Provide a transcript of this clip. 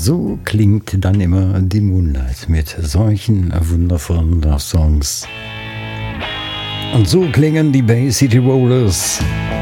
so klingt dann immer die Moonlight mit solchen wundervollen Love Songs. Und so klingen die Bay City Rollers